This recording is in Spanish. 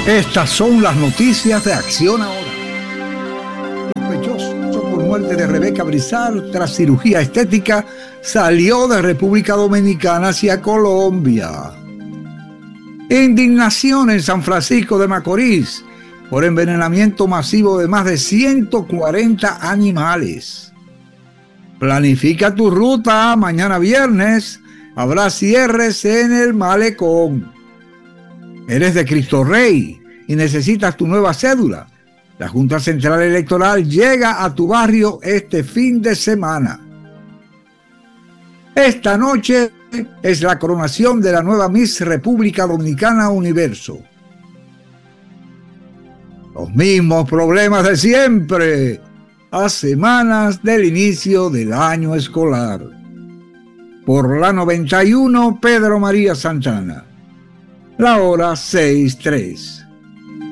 Estas son las noticias de Acción Ahora. Sospechoso por muerte de Rebeca Brizal tras cirugía estética salió de República Dominicana hacia Colombia. Indignación en San Francisco de Macorís por envenenamiento masivo de más de 140 animales. Planifica tu ruta. Mañana viernes habrá cierres en el malecón. Eres de Cristo Rey y necesitas tu nueva cédula. La Junta Central Electoral llega a tu barrio este fin de semana. Esta noche es la coronación de la nueva Miss República Dominicana Universo. Los mismos problemas de siempre, a semanas del inicio del año escolar. Por la 91, Pedro María Santana. La hora 6:03.